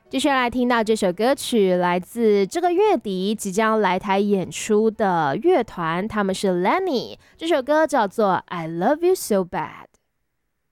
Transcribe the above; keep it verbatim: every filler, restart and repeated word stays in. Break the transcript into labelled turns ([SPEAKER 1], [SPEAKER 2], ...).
[SPEAKER 1] 接下来听到这首歌曲，来自这个月底即将来台演出的乐团，他们是 Lenny， 这首歌叫做《I Love You So Bad》。